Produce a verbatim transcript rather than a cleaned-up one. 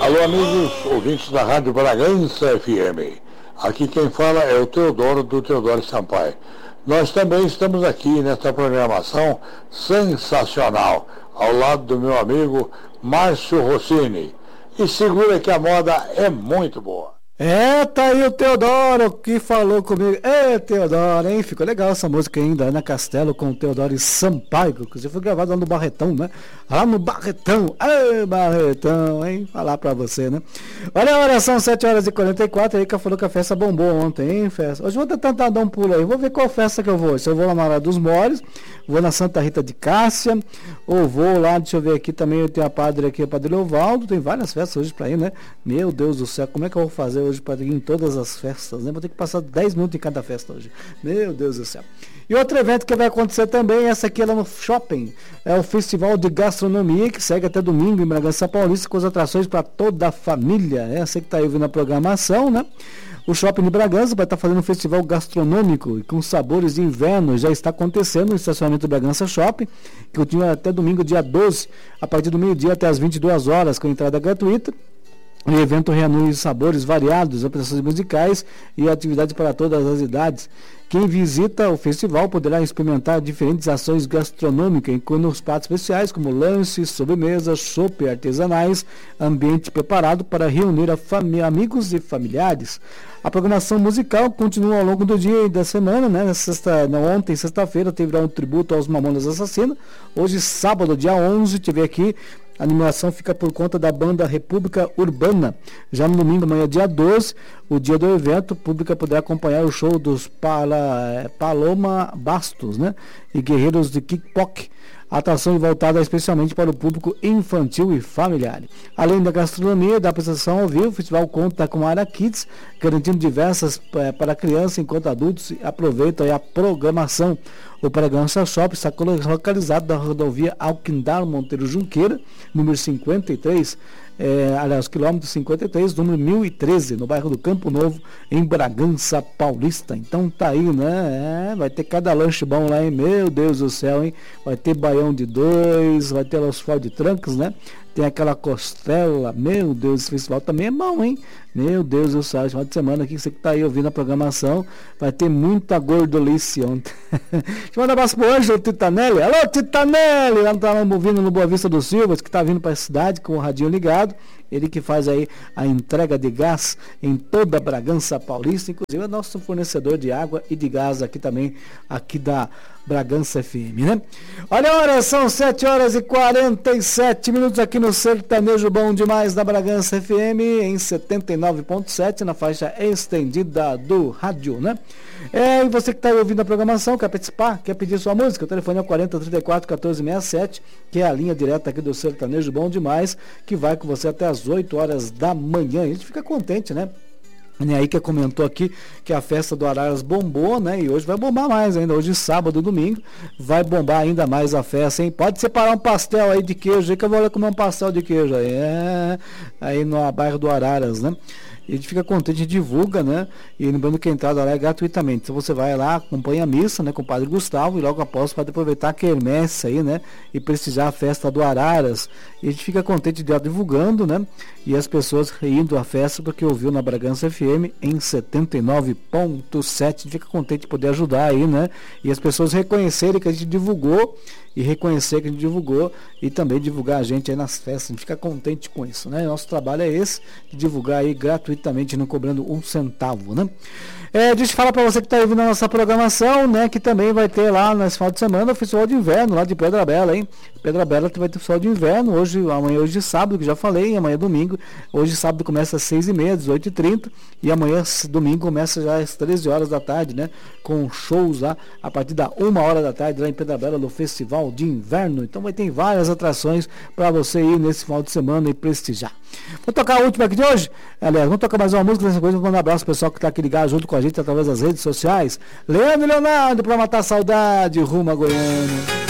Alô, amigos ouvintes da Rádio Bragança F M. Aqui quem fala é o Teodoro, do Teodoro Sampaio. Nós também estamos aqui nesta programação sensacional, ao lado do meu amigo Márcio Rossini. E segura que a moda é muito boa. É, tá aí o Teodoro que falou comigo. É, Teodoro, hein? Ficou legal essa música ainda, Ana Castelo com o Teodoro e Sampaio, que inclusive foi gravado lá no Barretão, né? Lá no Barretão. Ai, Barretão, hein? Falar pra você, né? Olha a hora, são sete horas e quarenta e quatro, aí que falou que a festa bombou ontem, hein, festa? Hoje eu vou tentar dar um pulo aí, vou ver qual festa que eu vou. Se eu vou lá na Hora dos Mores, vou na Santa Rita de Cássia, ou vou lá, deixa eu ver aqui também, eu tenho a padre aqui, a Padre Leovaldo, tem várias festas hoje pra ir, né? Meu Deus do céu, como é que eu vou fazer hoje para ir em todas as festas, né? Vou ter que passar dez minutos em cada festa hoje. Meu Deus do céu. E outro evento que vai acontecer também, essa aqui é lá no shopping, é o Festival de Gastronomia, que segue até domingo em Bragança Paulista, com as atrações para toda a família. É, você que está aí ouvindo a programação, né? O Shopping de Bragança vai estar fazendo um festival gastronômico e com sabores de inverno. Já está acontecendo no estacionamento do Bragança Shopping, que continua até domingo, dia doze, a partir do meio-dia até as vinte e duas horas, com entrada gratuita. O evento reúne sabores variados, apresentações musicais e atividades para todas as idades. Quem visita o festival poderá experimentar diferentes ações gastronômicas, incluindo os pratos especiais como lanches, sobremesas, chopp artesanais, ambiente preparado para reunir a família, amigos e familiares. A programação musical continua ao longo do dia e da semana, né? Na sexta, na ontem, sexta-feira, teve um tributo aos Mamonas Assassinas. Hoje, sábado, dia onze, tive aqui. A animação fica por conta da banda República Urbana. Já no domingo, amanhã, dia doze, o dia do evento, o público poderá acompanhar o show dos Pala, Paloma Bastos, né? E Guerreiros de Kickpock. A atração é voltada especialmente para o público infantil e familiar. Além da gastronomia e da apresentação ao vivo, o festival conta com a área Kids, garantindo diversas é, para crianças enquanto adultos aproveitam a programação. O Bragança Shopping está localizado na rodovia Alquindar Monteiro Junqueira, número cinquenta e três, é, aliás, quilômetro cinquenta e três, número mil e treze, no bairro do Campo Novo, em Bragança Paulista. Então tá aí, né? É, vai ter cada lanche bom lá, hein? Meu Deus do céu, hein? Vai ter baião de dois, vai ter os fal de trancos, né? Tem aquela costela, meu Deus, esse festival também é bom, hein? Meu Deus do céu, final de semana aqui, você que tá aí ouvindo a programação, vai ter muita gordolice ontem. Deixa eu mandar um abraço pro Ângelo Titanelli. Alô, Titanelli! Lá tá vindo no Boa Vista do Silvas, que tá vindo para a cidade com o radinho ligado. Ele que faz aí a entrega de gás em toda a Bragança Paulista, inclusive é nosso fornecedor de água e de gás aqui também, aqui da Bragança F M, né? Olha a hora, são sete horas e quarenta e sete minutos aqui no Sertanejo Bom Demais da Bragança F M, em setenta e nove ponto sete, na faixa estendida do rádio, né? É, e você que está ouvindo a programação, quer participar, quer pedir sua música, o telefone é o quarenta, trinta e quatro, quatorze, sessenta e sete, que é a linha direta aqui do Sertanejo Bom Demais, que vai com você até as oito horas da manhã. A gente fica contente, né? E aí que comentou aqui que a festa do Araras bombou, né? E hoje vai bombar mais ainda. Hoje, sábado e domingo, vai bombar ainda mais a festa, hein? Pode separar um pastel aí de queijo aí, que eu vou lá comer um pastel de queijo aí. É, aí no bairro do Araras, né? E a gente fica contente, a gente divulga, né? E lembrando que a entrada lá é gratuitamente. Então você vai lá, acompanha a missa, né? Com o Padre Gustavo, e logo após pode aproveitar a quermesse aí, né? E prestigiar a festa do Araras. E a gente fica contente de estar divulgando, né? E as pessoas indo à festa do que ouviu na Bragança F M em setenta e nove ponto sete. A gente fica contente de poder ajudar aí, né? E as pessoas reconhecerem que a gente divulgou e reconhecer que a gente divulgou e também divulgar a gente aí nas festas. A gente fica contente com isso, né? Nosso trabalho é esse, de divulgar aí gratuitamente, não cobrando um centavo, né? É, deixa eu falar para você que está ouvindo a nossa programação, né? Que também vai ter lá nesse final de semana o Festival de Inverno lá de Pedra Bela, hein? Pedra Bela vai ter o Festival de Inverno, hoje, amanhã, hoje sábado, que já falei, e amanhã domingo. Hoje sábado começa às seis e meia, dezoito e trinta, e amanhã domingo começa já às treze horas da tarde, né? Com shows lá a partir da uma hora da tarde lá em Pedra Bela, no Festival de Inverno. Então vai ter várias atrações para você ir nesse final de semana e prestigiar. Vou tocar a última aqui de hoje. Aliás, vamos tocar mais uma música nessa coisa. Vou mandar um abraço pro pessoal que está aqui ligado junto com a gente através das redes sociais. Leandro e Leonardo, para matar a saudade, rumo a Goiânia.